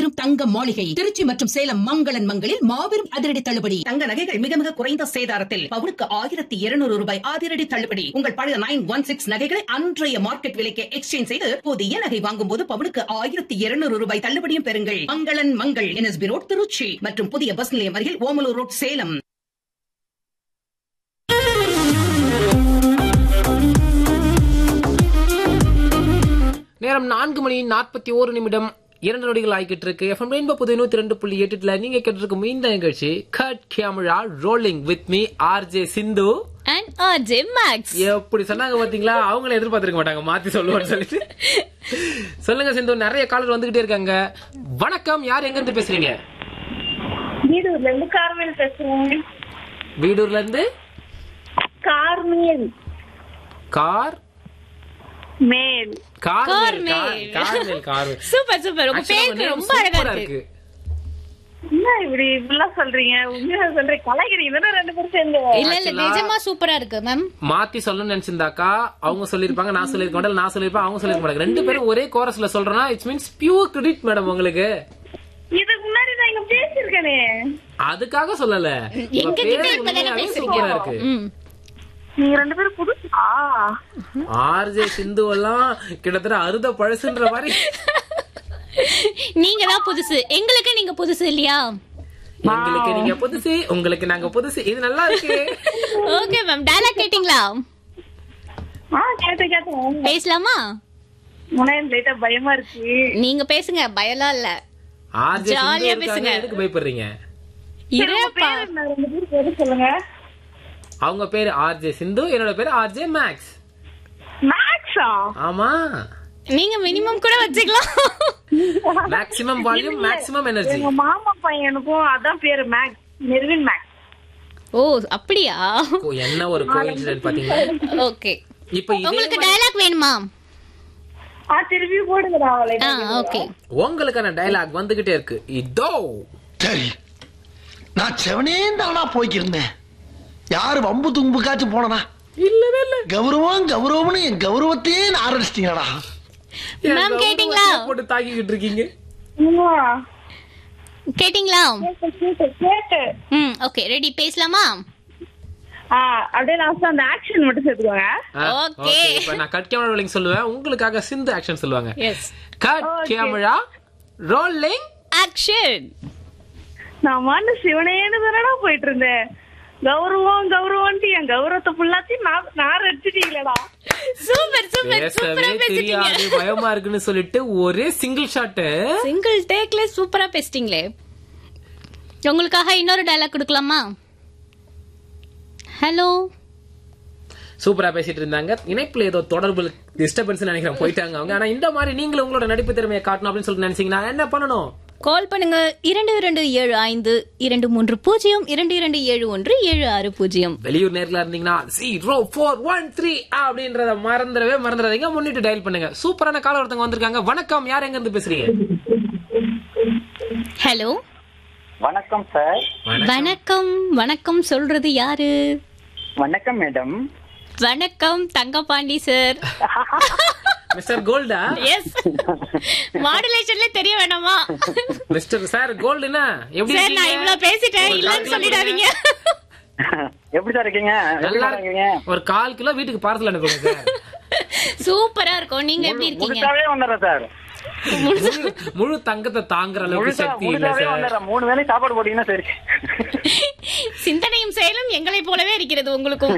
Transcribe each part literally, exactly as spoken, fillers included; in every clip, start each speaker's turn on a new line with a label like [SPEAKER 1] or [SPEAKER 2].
[SPEAKER 1] மாபெரும் தங்க மாளிகை திருச்சி மற்றும் சேலம் மங்களன் மங்களில் மாபெரும் அதிரடி தள்ளுபடி. தங்க நகைகள் மிக மிக குறைந்த சேதாரத்தில் பவுனுக்கு ஆயிரத்தி இருநூறு ரூபாய் அதிரடி தள்ளுபடி. உங்கள் பழைய நைன் ஒன் சிக்ஸ் நகைகளை அன்றைய மார்க்கெட் விலைக்கு எக்ஸ்சேஞ்ச் செய்து புதிய நகை வாங்கும் போது பவுனுக்கு ஆயிரத்தி இருநூறு ரூபாய் தள்ளுபடியும் பெறுங்கள். மங்களன் மங்கள் என்எஸ்பி ரோட் திருச்சி மற்றும் புதிய பஸ் நிலையம் அருகில் ஓமலூர் ரோட் சேலம்.
[SPEAKER 2] நேரம் நான்கு மணி நாற்பத்தி ஓரு நிமிடம் இரண்டு நொடிகள் ஆகிட்டு இருக்கு. எஃப்எம் ரெயின்போ புது நூத்தி ரெண்டு புள்ளி எட்டுல நீங்க கேட்டிருக்கும் இந்த நிகழ்ச்சி cut camera rolling with me RJ Sindhu
[SPEAKER 3] and RJ maths.
[SPEAKER 2] எப்படி சொன்னாங்க பாத்தீங்களா? அவங்கள எதிர்பார்த்திருக்க மாட்டாங்க மாத்தி சொல்லுவான்னு சொல்லிட்டு. சொல்லுங்க சிந்து, நிறைய காலர் வந்துகிட்டே இருக்காங்க. வணக்கம், யார் எங்க இருந்து பேசுறீங்க?
[SPEAKER 4] வீடூர்ல இருந்து கார்மேல் பேசுறேன்.
[SPEAKER 2] வீடூர்ல இருந்து
[SPEAKER 4] கார்மேல்
[SPEAKER 2] கார்
[SPEAKER 4] மேல்
[SPEAKER 2] Carmel Carmel Carmel.
[SPEAKER 3] Super super. உங்க பேர் ரொம்ப அழகா இருக்கு.
[SPEAKER 4] என்ன இப்படி இப்படிலாம் சொல்றீங்க? உண்மையா சொல்றேன், கலாய்க்கிறீங்க தானே ரெண்டு பேரும் சேர்ந்து.
[SPEAKER 3] இல்ல இல்ல நிஜமா சூப்பரா இருக்கு மேம்.
[SPEAKER 2] மாத்தி சொல்லணும்னு நினைச்சிருந்தாக்கா அவங்க சொல்லிருப்பாங்க, நான் சொல்லிருக்க மாட்டேன், நான் சொல்லிருப்பேன், அவங்க சொல்லிருக்க மாட்டாங்க. ரெண்டு பேரும் ஒரே கோரஸ்ல சொல்றேன்னா it's means pure credit madam உங்களுக்கு.
[SPEAKER 4] இதுக்கு முன்னாடி நான் இங்க பேசிருக்கேனே,
[SPEAKER 2] அதுக்காக சொல்லல.
[SPEAKER 3] எங்க கிட்ட இப்பதானே
[SPEAKER 2] சூப்பரா இருக்கு.
[SPEAKER 4] நீங்க ரெண்டு பேரும் புதுசா
[SPEAKER 2] ஆர்ஜே சிந்து எல்லாம் கிட்டத்தட்ட அறுத பழசுன்ற மாதிரி.
[SPEAKER 3] நீங்க தான் புதுசு, எங்களுக்கு நீங்க புதுசு இல்லையா?
[SPEAKER 2] எங்களுக்கு நீங்க புதுசு, உங்களுக்கு நாங்க புதுசு. இது நல்லா இருக்கு.
[SPEAKER 3] ஓகே மேம், டயலாக் கேட்டிங்களா?
[SPEAKER 4] ஆ கேட்டேன் கேட்டேன்.
[SPEAKER 3] பேசலாமா?
[SPEAKER 4] முன்னாடி லைட்டா பயமா இருக்கு.
[SPEAKER 3] நீங்க பேசுங்க, பயலாம் இல்ல.
[SPEAKER 2] ஆர்ஜே
[SPEAKER 3] ஜாலியா
[SPEAKER 2] சிந்து
[SPEAKER 3] பேசுங்க.
[SPEAKER 2] எதுக்கு பயப்படுறீங்க?
[SPEAKER 3] இரேப்பா.
[SPEAKER 4] ரெண்டு பேரும் பேரு சொல்லுங்க.
[SPEAKER 2] அவங்க பேரு ஆர்ஜே சிந்து, என்னோட பேரு ஆர்ஜே மேக்ஸ்.
[SPEAKER 4] மேக்ஸா?
[SPEAKER 2] ஆமா,
[SPEAKER 3] நீங்க மினிமம் கூட வச்சுக்கலாம்.
[SPEAKER 2] Maximum volume maximum energy.
[SPEAKER 4] எங்க மாமா பையனுக்கும் அதான் பேரு மேக்ஸ், மெர்வின் மேக்ஸ்.
[SPEAKER 3] ஓ அப்படியா?
[SPEAKER 2] என்ன ஒரு கோஇன்சிடென்ட் பாத்தீங்களா?
[SPEAKER 3] ஓகே,
[SPEAKER 2] இப்போ
[SPEAKER 3] உங்களுக்கு டயலாக் வேணுமா?
[SPEAKER 4] ஆ திருப்பி போடுங்கடா.
[SPEAKER 3] ஆ ஓகே,
[SPEAKER 2] உங்களுக்கான டயலாக் வந்துகிட்டே இருக்கு. இதோ.
[SPEAKER 5] சரி, நான் செவனே தானா போய்க்கிருந்தேன். யாரு வம்பு தும்புக்காச்சும் போனனா?
[SPEAKER 2] இல்லவே இல்ல.
[SPEAKER 5] கௌரவம் கௌரவம்னு என் கௌரவத்தையே ஆரம்பிச்சிட்டீங்களா?
[SPEAKER 3] மேம் கேட்டிங்களா?
[SPEAKER 2] போட்டு தாக்கிக்கிட்டு இருக்கீங்க.
[SPEAKER 3] கேட்டிங்களா?
[SPEAKER 4] கேட்டு கேட்டு.
[SPEAKER 3] ம் ஓகே, ரெடி, பேசலாமா?
[SPEAKER 4] ஆ அப்படியே லாஸ்ட் அந்த ஆக்ஷன் மட்டும் சேர்த்துக்கோங்க.
[SPEAKER 3] ஓகே.
[SPEAKER 2] இப்போ நான் கட் கேமரா ரோலிங் சொல்லுவேன், உங்களுக்காக சிந்து ஆக்ஷன் சொல்லுவாங்க.
[SPEAKER 3] S,
[SPEAKER 2] cut camera rolling
[SPEAKER 3] action.
[SPEAKER 4] நான் மாண்டு சிவனேன்னு தானடா போயிட்டு இருந்தேன். கௌரவம் கௌரவம்ட்டு என் கௌரவத்தை ஃபுல்லாத்தையும் நான் நான் அடிச்சிட்டீங்களா?
[SPEAKER 3] சூப்பர் சூப்பர் சூப்பரா
[SPEAKER 2] பேசவே
[SPEAKER 3] பேசிட்டீங்க.
[SPEAKER 2] தெரியாது, பயமா இருக்குன்னு சொல்லிட்டு ஒரே சிங்கிள் ஷாட்,
[SPEAKER 3] சிங்கிள் டேக்ல சூப்பரா பேசிட்டீங்களே. உங்களுக்காக இன்னொரு டயலாக் கொடுக்கலாமா? ஹலோ.
[SPEAKER 2] சூப்பரா பேசிட்டு இருந்தாங்க. இணைப்புல ஏதோ தொடர்பு டிஸ்டர்பன்ஸ் நினைக்கிறேன், போயிட்டாங்க அவங்க. ஆனா இந்த மாதிரி நீங்களும் உங்களோட நடிப்பு திறமையை காட்டணும் அப்படின்னு சொல்லிட்டு நினைச்சீங்கன்னா என்ன பண்ணணும்?
[SPEAKER 3] கால் பண்ணுங்க, இரண்டு இரண்டு ஏழு ஐந்து இரண்டு மூன்று பூஜ்ஜியம் இரண்டு இரண்டு ஏழு ஒன்று ஏழு ஆறு பூஜ்ஜியம்.
[SPEAKER 2] வெளியூர் நேர்ல இருந்தீங்கன்னா ஜீரோ ஃபோர் ஒன் த்ரீ அப்படின்றத மறந்துடவே மறந்துடாதீங்க. முன்னிட்டு டயல் பண்ணுங்க. சூப்பரான கால ஒருத்தவங்க வந்திருக்காங்க. வணக்கம், யார் எங்க இருந்து பேசுறீங்க?
[SPEAKER 3] ஹலோ.
[SPEAKER 6] வணக்கம் சார்.
[SPEAKER 3] வணக்கம். வணக்கம் சொல்றது யாரு?
[SPEAKER 6] வணக்கம் மேடம்.
[SPEAKER 3] வணக்கம் தங்கபாண்டி சார்.
[SPEAKER 2] மிஸ்டர் கோல்டா?
[SPEAKER 3] எஸ், மாடுலேஷன்ல தெரிய வேணாமா?
[SPEAKER 2] மிஸ்டர் சார் கோல்டுனா எப்படி
[SPEAKER 3] சார் நான் இவ்வளவு பேசிட்டேன், இல்லன்னு சொல்லிடாதீங்க.
[SPEAKER 6] எப்படி சார் இருக்கீங்க?
[SPEAKER 2] நல்லா இருக்கீங்க. ஒரு கால் கிலோ வீட்டுக்கு பார்சல் அனுப்புங்க சார்.
[SPEAKER 3] சூப்பரா இருக்கும். நீங்க எப்படி இருக்கீங்க?
[SPEAKER 6] முழுசாவே வந்துடுறேன் சார்.
[SPEAKER 2] முழு தங்கத்தை தாங்குற அளவுக்கு சக்தி இல்ல சார்.
[SPEAKER 6] மூணு வேளை சாப்பாடு போட்டீங்கன்னா சரி.
[SPEAKER 3] சிந்தனையும் செயலும் எங்களை போலவே இருக்கிறது உங்களுக்கும்.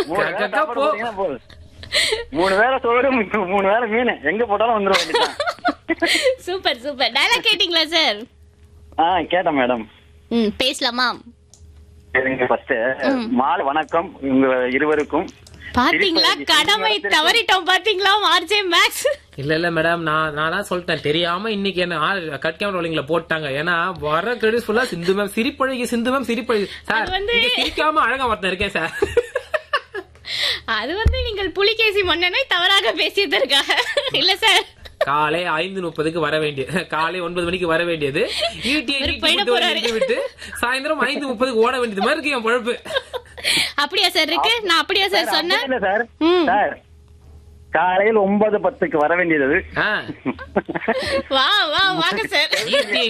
[SPEAKER 6] மூணு வேளை சோறு மூணு வேளை மீன் எங்க போட்டாலும் வந்துடும்.
[SPEAKER 3] Super super. டயலாக் கேட்டிங்களா சார்?
[SPEAKER 6] ஆ கேட்டேன் மேடம்.
[SPEAKER 3] ம் பேசலாமா?
[SPEAKER 6] ஃபர்ஸ்ட் மாலை வணக்கம் உங்க இருவருக்கும்.
[SPEAKER 3] பாத்தீங்களா, கடமை தவறிட்டோம் பாத்தீங்களா ஆர்ஜே மேக்ஸ்.
[SPEAKER 2] இல்ல இல்ல மேடம், நான் நான் தான் சொல்லிட்டேன் தெரியாம இன்னைக்கு என்ன கட் கேமரா ரோலிங்ல போட்டாங்க. ஏன்னா வர கிரெடிட்ஸ் ஃபுல்லா சிந்து மேம் சிரிப்பழகி சிந்து மேம் சிரிப்பழகி சார். வந்து சிரிக்காம அழகா ஒருத்தன் இருக்கேன் சார்.
[SPEAKER 3] அது வந்து நீங்கள் புலிகேசி மன்னனை தவறாக பேசியதற்காக இல்ல சார்.
[SPEAKER 2] காலை ஐந்து முப்பதுக்கு வர வேண்டியது, காலை ஒன்பது மணிக்கு வர வேண்டியது, விட்டு சாயந்தரம் ஐந்து முப்பதுக்கு ஓட வேண்டியது மாதிரி இருக்கு என் பொழப்பு.
[SPEAKER 3] அப்படியா சார் இருக்கு? நான் அப்படியா சார் சொன்னேன்
[SPEAKER 6] சார். சார் காலையில் ஒன்பது பத்துக்கு வர வேண்டியது.
[SPEAKER 3] வா வா வாங்க சார்.